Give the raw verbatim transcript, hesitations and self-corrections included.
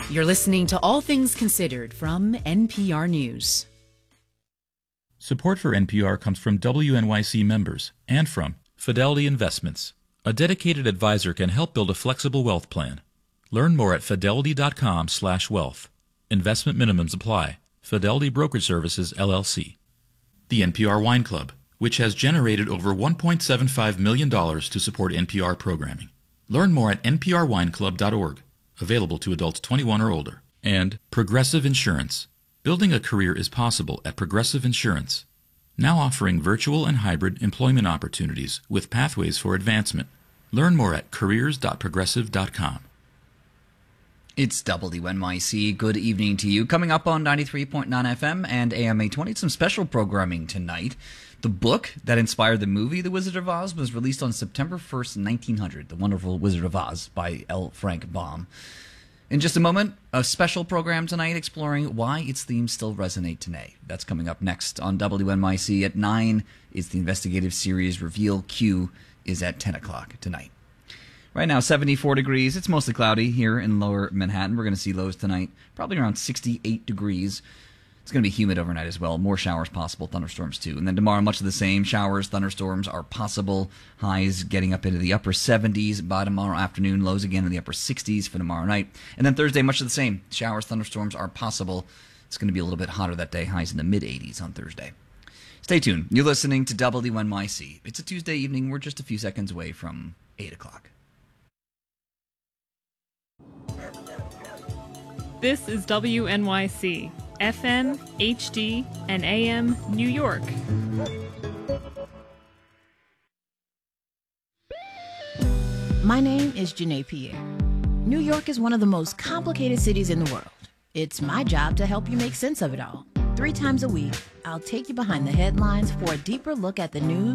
You're listening to All Things Considered from N P R News. Support for N P R comes from W N Y C members and from Fidelity Investments. A dedicated advisor can help build a flexible wealth plan. Learn more at fidelity.com slash wealth. Investment minimums apply. Fidelity Brokerage Services, L L C. The N P R Wine Club, which has generated over one point seven five million dollars to support N P R programming. Learn more at n p r wine club dot org. Available to adults twenty-one or older. And Progressive Insurance. Building a career is possible at Progressive Insurance. Now offering virtual and hybrid employment opportunities with pathways for advancement. Learn more at careers dot progressive dot com. It's W N Y C. Good evening to you. Coming up on ninety-three point nine F M and A M eight twenty, some special programming tonight. The book that inspired the movie The Wizard of Oz was released on September first, nineteen hundred, The Wonderful Wizard of Oz by L. Frank Baum. In just a moment, a special program tonight exploring why its themes still resonate today. That's coming up next on W N Y C at nine. It's the investigative series Reveal Q is at ten o'clock tonight. Right now, seventy-four degrees. It's mostly cloudy here in lower Manhattan. We're going to see lows tonight, probably around sixty-eight degrees. It's going to be humid overnight as well. More showers possible, thunderstorms too. And then tomorrow, much of the same. Showers, thunderstorms are possible. Highs getting up into the upper seventies by tomorrow afternoon. Lows again in the upper sixties for tomorrow night. And then Thursday, much of the same. Showers, thunderstorms are possible. It's going to be a little bit hotter that day. Highs in the mid-eighties on Thursday. Stay tuned. You're listening to W N Y C. It's a Tuesday evening. We're just a few seconds away from eight o'clock. This is W N Y C, F M, H D, and A M, New York. My name is Janae Pierre. New York is one of the most complicated cities in the world. It's my job to help you make sense of it all. Three times a week, I'll take you behind the headlines for a deeper look at the news